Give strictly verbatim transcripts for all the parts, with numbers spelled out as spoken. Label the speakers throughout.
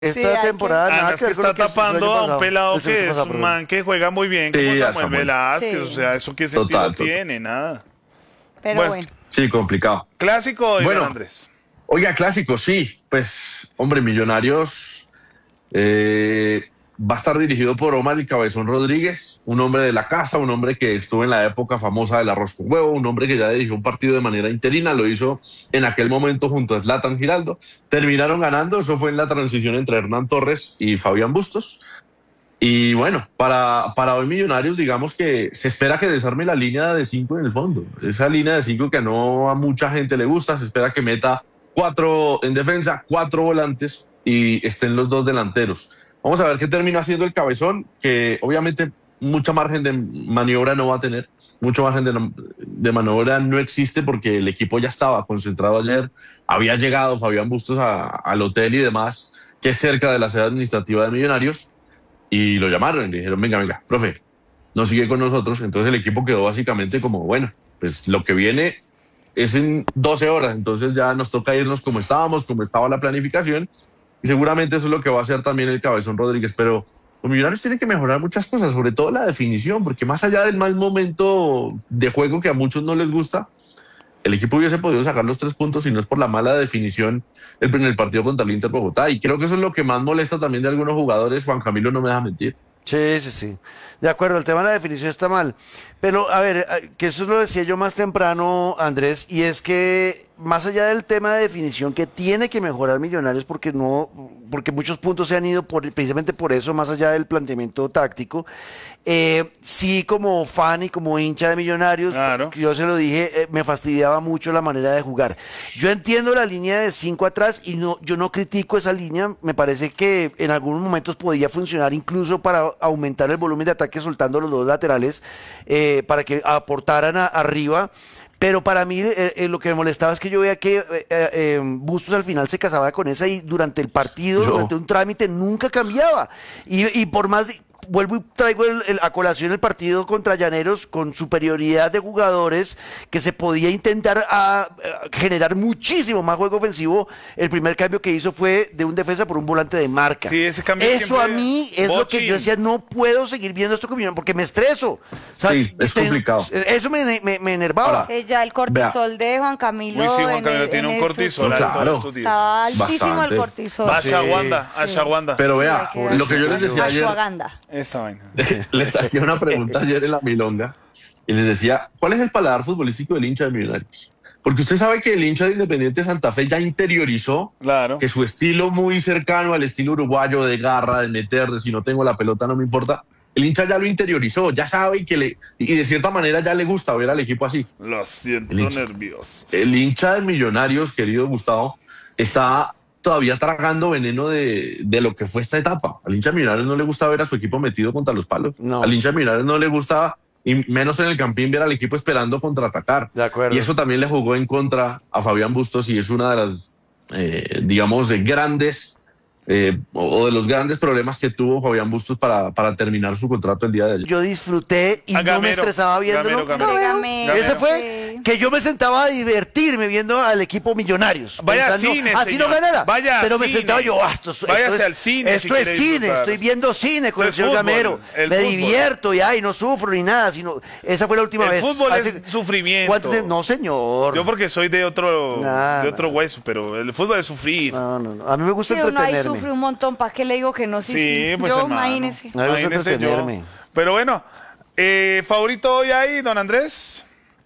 Speaker 1: esta
Speaker 2: hay
Speaker 1: temporada
Speaker 2: que...
Speaker 1: nada
Speaker 3: Además
Speaker 1: que
Speaker 3: que
Speaker 1: ver con
Speaker 3: está
Speaker 1: lo que hizo el año
Speaker 3: tapando a un
Speaker 1: pasado.
Speaker 3: pelado
Speaker 1: El
Speaker 3: que
Speaker 1: semestre
Speaker 3: es
Speaker 1: pasado,
Speaker 3: un
Speaker 1: perdón.
Speaker 3: man que juega muy bien
Speaker 4: Sí,
Speaker 3: como
Speaker 4: a
Speaker 3: Samuel
Speaker 4: Samuel.
Speaker 3: Velázquez,
Speaker 2: Sí.
Speaker 3: o sea, ¿eso qué sentido
Speaker 4: Total, total.
Speaker 3: tiene? Nada.
Speaker 2: Pero
Speaker 3: Bueno.
Speaker 2: bueno.
Speaker 4: Sí, complicado.
Speaker 3: ¿Clásico hoy,
Speaker 4: Bueno.
Speaker 3: don Andrés?
Speaker 4: Oiga, clásico, sí. Pues, hombre, Millonarios eh, va a estar dirigido por Omar el Cabezón Rodríguez, un hombre de la casa, un hombre que estuvo en la época famosa del arroz con huevo, un hombre que ya dirigió un partido de manera interina, lo hizo en aquel momento junto a Zlatan Giraldo. Terminaron ganando, eso fue en la transición entre Hernán Torres y Fabián Bustos. Y bueno, para, para hoy Millonarios, digamos que se espera que desarme la línea de cinco en el fondo. Esa línea de cinco que no a mucha gente le gusta, se espera que meta cuatro en defensa, cuatro volantes y estén los dos delanteros. Vamos a ver qué termina haciendo el Cabezón, que obviamente mucha margen de maniobra no va a tener, mucho margen de, de maniobra no existe porque el equipo ya estaba concentrado ayer, había llegado Fabián Bustos a, al hotel y demás, que es cerca de la sede administrativa de Millonarios, y lo llamaron y le dijeron, venga, venga, profe, no sigue con nosotros. Entonces el equipo quedó básicamente como, bueno, pues lo que viene es en doce horas, entonces ya nos toca irnos como estábamos, como estaba la planificación, y seguramente eso es lo que va a hacer también el Cabezón Rodríguez, pero los Millonarios tienen que mejorar muchas cosas, sobre todo la definición, porque más allá del mal momento de juego que a muchos no les gusta, el equipo hubiese podido sacar los tres puntos si no es por la mala definición en el partido contra el Inter Bogotá. Y creo que eso es lo que más molesta también de algunos jugadores. Juan Camilo no me deja mentir.
Speaker 1: Sí, sí, sí. De acuerdo, el tema de la definición está mal. Pero, a ver, que eso lo decía yo más temprano, Andrés, y es que más allá del tema de definición que tiene que mejorar Millonarios porque no, porque muchos puntos se han ido por, precisamente por eso, más allá del planteamiento táctico, eh, sí como fan y como hincha de Millonarios,
Speaker 3: Claro.
Speaker 1: yo se lo dije, eh, me fastidiaba mucho la manera de jugar. Yo entiendo la línea de cinco atrás y no, yo no critico esa línea, me parece que en algunos momentos podía funcionar incluso para aumentar el volumen de ataque soltando los dos laterales eh, para que aportaran a, arriba. Pero para mí eh, eh, lo que me molestaba es que yo veía que eh, eh, Bustos al final se casaba con esa y durante el partido,
Speaker 4: Yo.
Speaker 1: durante un trámite, nunca cambiaba. Y, y por más, de- vuelvo y traigo el, el- a colación el partido contra Llaneros con superioridad de jugadores que se podía intentar a, a generar muchísimo más juego ofensivo. El primer cambio que hizo fue de un defensa por un volante de marca.
Speaker 3: Sí, ese cambio
Speaker 1: Eso a
Speaker 3: siempre-
Speaker 1: mí es lo que
Speaker 3: Bochín.
Speaker 1: yo decía, no puedo seguir viendo esto con Millonarios porque me estreso. O sea,
Speaker 4: Sí, es
Speaker 1: te-
Speaker 4: complicado.
Speaker 1: Eso me, me, me enervaba.
Speaker 4: Ahora,
Speaker 2: Sí, ya el cortisol de Juan Camilo.
Speaker 3: Uy, sí, Juan
Speaker 2: en
Speaker 3: Camilo
Speaker 2: el-
Speaker 3: tiene
Speaker 2: en
Speaker 3: un
Speaker 2: esos-
Speaker 3: cortisol
Speaker 4: No,
Speaker 3: alto
Speaker 4: claro.
Speaker 3: estos días.
Speaker 2: Está altísimo
Speaker 4: Bastante.
Speaker 2: el cortisol.
Speaker 3: Ashwagandha,
Speaker 2: Sí.
Speaker 3: ashwagandha.
Speaker 4: Pero
Speaker 2: Sí,
Speaker 4: vea,
Speaker 2: hay que
Speaker 4: lo que yo les decía ayer,
Speaker 2: Ashwagandha.
Speaker 3: Esta vaina.
Speaker 4: les hacía una pregunta ayer en la Milonga y les decía, ¿cuál es el paladar futbolístico del hincha de Millonarios? Porque usted sabe que el hincha de Independiente Santa Fe ya interiorizó
Speaker 3: Claro.
Speaker 4: que su estilo muy cercano al estilo uruguayo de garra, de meter, de si no tengo la pelota no me importa, el hincha ya lo interiorizó, ya sabe que le, y de cierta manera ya le gusta ver al equipo así.
Speaker 3: Lo siento
Speaker 4: El hincha.
Speaker 3: nervioso.
Speaker 4: El hincha de Millonarios, querido Gustavo, está todavía tragando veneno de, de lo que fue esta etapa. Al hincha de Millonarios no le gusta ver a su equipo metido contra los palos.
Speaker 1: No.
Speaker 4: Al hincha de Millonarios no le gusta, y menos en el Campín, ver al equipo esperando contraatacar.
Speaker 1: De acuerdo.
Speaker 4: Y eso también le jugó en contra a Fabián Bustos y es una de las, eh, digamos, de grandes eh, o de los grandes problemas que tuvo Fabián Bustos para, para terminar su contrato el día de ayer.
Speaker 1: Yo disfruté y
Speaker 3: A
Speaker 1: no me
Speaker 3: Gamero,
Speaker 1: estresaba viéndolo.
Speaker 3: Gamero, Gamero.
Speaker 1: No,
Speaker 2: Gamero.
Speaker 1: Ese
Speaker 3: Gamero.
Speaker 1: fue
Speaker 2: Sí.
Speaker 1: que yo me sentaba a divertirme viendo al equipo Millonarios.
Speaker 3: Vaya al
Speaker 1: pensando,
Speaker 3: cine,
Speaker 1: así
Speaker 3: señor.
Speaker 1: no ganara.
Speaker 3: Vaya al
Speaker 1: pero me
Speaker 3: cine.
Speaker 1: sentaba yo, ah, esto, es- esto
Speaker 3: Váyase
Speaker 1: es,
Speaker 3: al cine
Speaker 1: Esto
Speaker 3: si
Speaker 1: es
Speaker 3: quiere
Speaker 1: cine,
Speaker 3: disfrutar.
Speaker 1: estoy viendo cine con
Speaker 3: Esto
Speaker 1: el
Speaker 3: es
Speaker 1: señor
Speaker 3: fútbol,
Speaker 1: Gamero.
Speaker 3: el
Speaker 1: Me
Speaker 3: fútbol.
Speaker 1: divierto y ay, no sufro ni nada, sino esa fue la última
Speaker 3: El
Speaker 1: vez.
Speaker 3: fútbol
Speaker 1: Hace-
Speaker 3: es sufrimiento.
Speaker 1: ¿cuánto te- No, señor.
Speaker 3: Yo porque soy de otro,
Speaker 1: Nah,
Speaker 3: de otro
Speaker 1: nah.
Speaker 3: hueso, pero el fútbol es sufrir.
Speaker 1: No, no, no. A mí me gusta
Speaker 2: Sí, uno ahí
Speaker 1: entretenerme.
Speaker 2: sufre un montón. ¿Para qué le digo que no? Sí,
Speaker 3: Sí,
Speaker 2: sí.
Speaker 3: pues
Speaker 2: Yo,
Speaker 3: hermano.
Speaker 2: imagínese.
Speaker 1: A mí me gusta
Speaker 3: Imagínese yo.
Speaker 1: entretenerme.
Speaker 3: Pero bueno, eh, ¿favorito hoy ahí, don Andrés?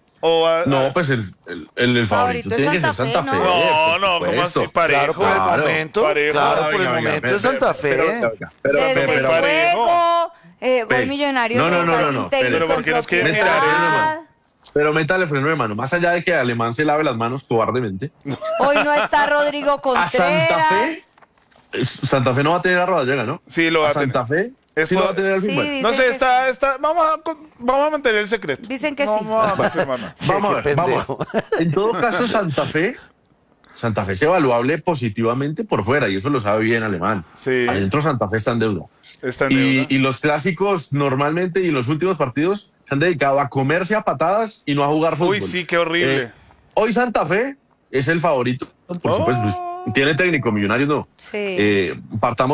Speaker 3: O a-
Speaker 4: No,
Speaker 3: a-
Speaker 4: pues el, el, el, el favorito,
Speaker 2: Favorito es
Speaker 4: tiene que ser
Speaker 2: Santa
Speaker 4: Santa
Speaker 2: Fe,
Speaker 4: Fe.
Speaker 2: ¿no?
Speaker 3: No,
Speaker 4: por
Speaker 3: no, ¿cómo
Speaker 4: supuesto.
Speaker 3: así? Parejo.
Speaker 1: Claro, por el
Speaker 4: Claro.
Speaker 1: momento.
Speaker 3: Parejo.
Speaker 1: Claro,
Speaker 4: Ah,
Speaker 1: por el
Speaker 4: venga, venga,
Speaker 1: momento
Speaker 4: pero-
Speaker 1: es Santa Fe.
Speaker 4: pero- pero- pero- pero-
Speaker 2: Desde
Speaker 4: pero-
Speaker 2: el
Speaker 4: pero-
Speaker 3: parejo.
Speaker 2: juego, eh, voy
Speaker 4: Ve.
Speaker 2: Millonarios.
Speaker 4: No, no, no,
Speaker 2: está
Speaker 4: no,
Speaker 2: sin
Speaker 4: no,
Speaker 2: técnico
Speaker 3: pero
Speaker 2: en
Speaker 3: ¿por qué nos quiere
Speaker 2: propiedad.
Speaker 4: tirar eso? Pero métale freno de mano. Más allá de que Alemán se lave las manos cobardemente,
Speaker 2: Hoy no está Rodrigo
Speaker 4: a
Speaker 2: Contreras.
Speaker 4: Santa Fe, eh, Santa Fe no va a tener a Rodallega, ¿no?
Speaker 3: Sí, lo va
Speaker 4: a
Speaker 3: a tener.
Speaker 4: Santa Fe
Speaker 3: Es
Speaker 4: sí lo
Speaker 3: por-
Speaker 4: va a tener al fin.
Speaker 2: Sí,
Speaker 4: Bueno,
Speaker 2: dice-
Speaker 3: No sé,
Speaker 2: que
Speaker 3: está,
Speaker 2: sí.
Speaker 3: está, vamos a, vamos a mantener el secreto.
Speaker 2: Dicen que
Speaker 3: no,
Speaker 2: sí.
Speaker 3: Vamos a confirmar, no.
Speaker 4: vamos a
Speaker 1: Qué
Speaker 4: ver, vamos.
Speaker 1: pendejo.
Speaker 4: En todo caso, Santa Fe, Santa Fe es evaluable positivamente por fuera y eso lo sabe bien Alemán.
Speaker 3: Sí.
Speaker 4: Adentro Santa Fe está en deuda.
Speaker 3: Está en
Speaker 4: Y,
Speaker 3: deuda.
Speaker 4: y los clásicos normalmente y los últimos partidos se han dedicado a comerse a patadas y no a jugar fútbol.
Speaker 3: Uy, sí, qué horrible.
Speaker 4: Eh, hoy Santa Fe es el favorito, por
Speaker 3: Oh.
Speaker 4: supuesto. Pues, Tiene técnico, Millonarios no.
Speaker 2: Sí.
Speaker 4: Eh, partamos